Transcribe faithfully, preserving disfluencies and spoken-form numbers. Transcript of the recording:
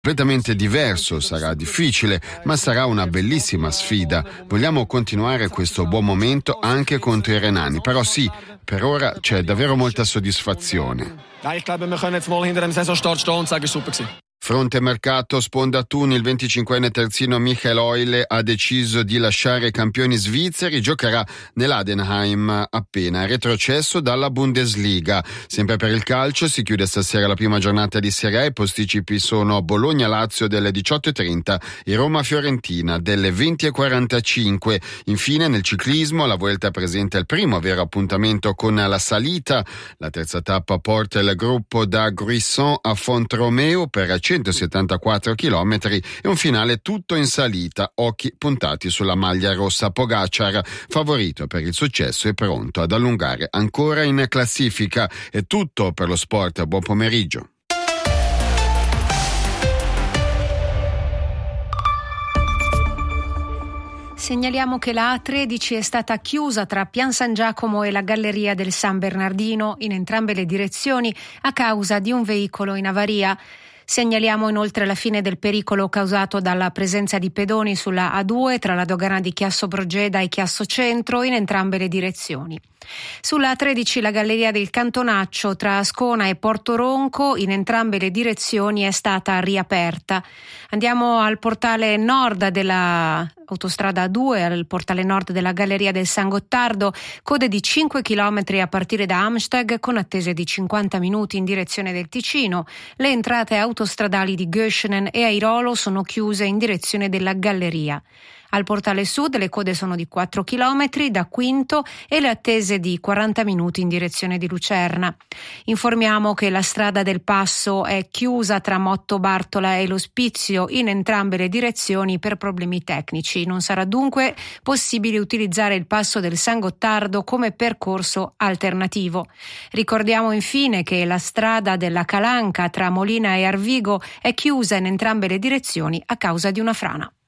Completamente diverso, sarà difficile, ma sarà una bellissima sfida. Vogliamo continuare questo buon momento anche contro i renani, però sì, per ora c'è davvero molta soddisfazione. Ich glaube, wir können jetzt mal hinter dem Saisonstart stehen und sagen, super gewesen. Fronte mercato, sponda Thun, il venticinquenne terzino Michael Eule ha deciso di lasciare i campioni svizzeri, giocherà nell'Adenheim appena retrocesso dalla Bundesliga. Sempre per il calcio si chiude stasera la prima giornata di Serie A, i posticipi sono Bologna-Lazio delle diciotto e trenta e Roma-Fiorentina delle venti e quarantacinque. Infine nel ciclismo la Vuelta presenta il primo vero appuntamento con la salita. La terza tappa porta il gruppo da Gruisson a Font-Romeo per centosettantaquattro chilometri e un finale tutto in salita, occhi puntati sulla maglia rossa. Pogacar, favorito per il successo e pronto ad allungare ancora in classifica. È tutto per lo sport, buon pomeriggio. Segnaliamo che la A tredici è stata chiusa tra Pian San Giacomo e la Galleria del San Bernardino in entrambe le direzioni a causa di un veicolo in avaria. Segnaliamo inoltre la fine del pericolo causato dalla presenza di pedoni sulla A due tra la dogana di Chiasso Brogeda e Chiasso Centro in entrambe le direzioni. Sulla A tredici la galleria del Cantonaccio tra Ascona e Porto Ronco in entrambe le direzioni è stata riaperta. Andiamo al portale nord della autostrada A due, al portale nord della galleria del San Gottardo, code di cinque chilometri a partire da Amsteg con attese di cinquanta minuti in direzione del Ticino. Le entrate autostradali di Göschenen e Airolo sono chiuse in direzione della galleria. Al portale sud le code sono di quattro chilometri da Quinto e le attese di quaranta minuti in direzione di Lucerna. Informiamo che la strada del Passo è chiusa tra Motto Bartola e l'Ospizio in entrambe le direzioni per problemi tecnici. Non sarà dunque possibile utilizzare il passo del San Gottardo come percorso alternativo. Ricordiamo infine che la strada della Calanca tra Molina e Arvigo è chiusa in entrambe le direzioni a causa di una frana.